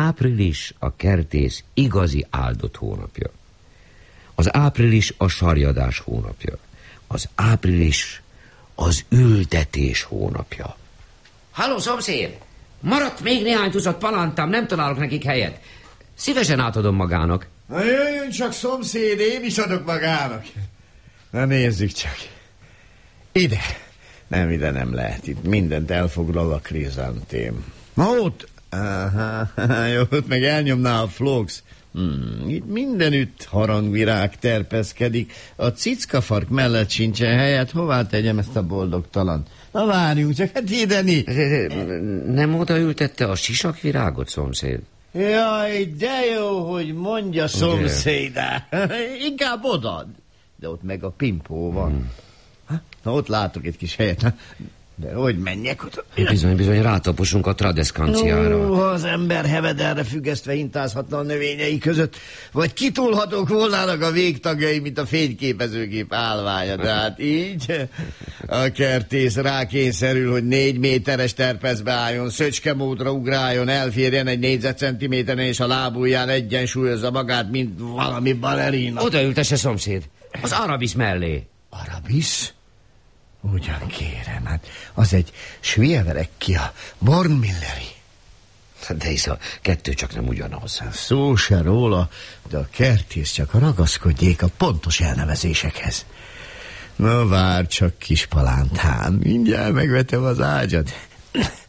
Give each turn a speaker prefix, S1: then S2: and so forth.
S1: április a kertész igazi áldott hónapja. Az április a sarjadás hónapja. Az április az ültetés hónapja. Halló, szomszéd! Maradt még néhány tucat palántám, nem találok nekik helyet. Szívesen átadom magának.
S2: Na jöjjön csak, szomszéd, én is adok magának. Na nézzük csak. Ide. Nem, ide nem lehet. Itt mindent elfoglal a krizantém. Na ott. Aha, jó, ott meg elnyomná a flox. Itt mindenütt harangvirág terpeszkedik. A cickafark mellett sincsen helyet. Hová tegyem ezt a boldogtalan? Na várjunk csak, hát ideni.
S1: Nem odaültette a sisakvirágot, szomszéd?
S2: Jaj, de jó, hogy mondja, szomszédá. Inkább oda. De ott meg a pimpó van. Na, ott látok egy kis helyet. De hogy menjek oda?
S1: Bizony, rátaposunk a tradeszkanciára.
S2: Ha az ember hevederre függesztve hintázhatna a növényei között, vagy kitolhatók volnának a végtagjai, mint a fényképezőgép állványa. De hát így a kertész rákényszerül, hogy 4 méteres terpeszbe álljon, szöcskemódra ugráljon, elférjen egy négyzetcentiméteren, és a lábujján egyensúlyozza magát, mint valami balerina.
S1: Odaültesse, szomszéd, az Arabis mellé.
S2: Arabis? Ugyan kérem, hát az egy Svieverekkia, Bornmilleri.
S1: De hisz a kettő csak nem ugyanaz.
S2: Szó se róla, de a kertész csak ragaszkodjék a pontos elnevezésekhez. Na várj csak, kis palántám, mindjárt megvetem az ágyat.